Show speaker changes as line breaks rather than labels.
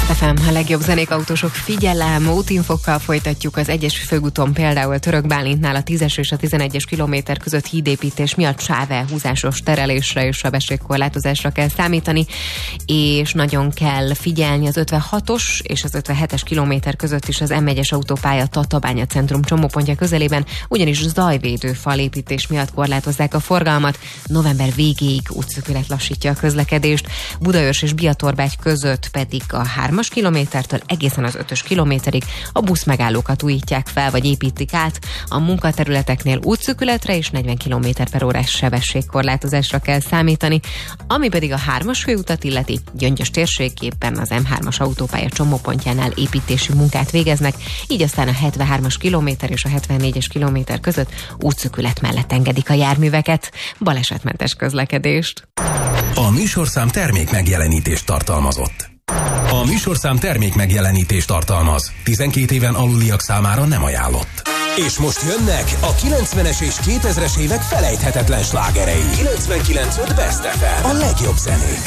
Best FM, a legjobb zenék, autósok, figyelem, útinfokkal folytatjuk. Az 1-es főúton például Török Bálintnál a 10-es és a 11-es kilométer között hídépítés miatt sávelhúzásos terelésre és sebességkorlátozásra kell számítani, és nagyon kell figyelni az 56-os és az 57-es kilométer között is az M1-es autópálya Tatabánya centrum csomópontja közelében, ugyanis zajvédő falépítés miatt korlátozzák a forgalmat. November végéig útszűkület lassítja a közlekedést. Budaörs és Biatorbágy között pedig a 3-as kilométertől egészen az 5-ös kilométerig a buszmegállókat újítják fel, vagy építik át. A munkaterületeknél útszűkületre és 40 km/órás sebességkorlátozásra kell számítani. Ami pedig a 3-as főutat illeti, Gyöngyös térségében az M3-as autópálya csomópontjánál építési munkát végeznek, így aztán a 73-as kilométer és a 74-es kilométer között útszűkület mellett engedik a járműveket. Balesetmentes közlekedést.
A műsorszám termék megjelenítést tartalmazott. A műsorszám termék megjelenítést tartalmaz. 12 éven aluliak számára nem ajánlott. És most jönnek a 90-es és 2000-es évek felejthetetlen slágerei. 99.5 Best FM. A legjobb zenék.